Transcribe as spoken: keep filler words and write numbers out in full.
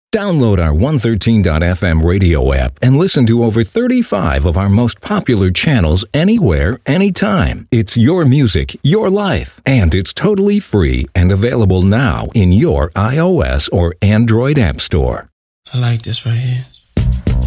Download our one thirteen dot f m radio app and listen to over thirty-five of our most popular channels anywhere, anytime. It's your music, your life, and it's totally free and available now in your iOS or Android app store. I like this right here.